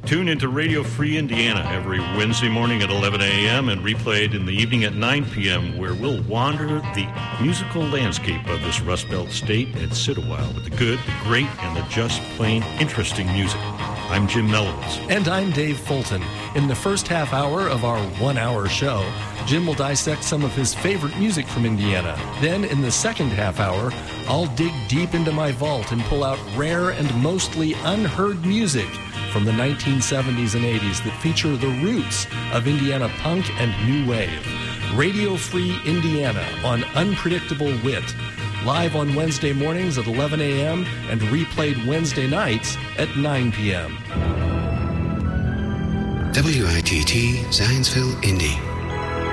Tune into Radio Free Indiana every Wednesday morning at 11 a.m. and replayed in the evening at 9 p.m., where we'll wander the musical landscape of this Rust Belt state and sit a while with the good, the great, and the just plain interesting music. I'm Jim Melowitz. And I'm Dave Fulton. In the first half hour of our 1 hour show, Jim will dissect some of his favorite music from Indiana. Then, in the second half hour, I'll dig deep into my vault and pull out rare and mostly unheard music from the 1970s and 80s that feature the roots of Indiana punk and new wave. Radio Free Indiana on Unpredictable Wit. Live on Wednesday mornings at 11 a.m. and replayed Wednesday nights at 9 p.m. WITT Zionsville, Indy.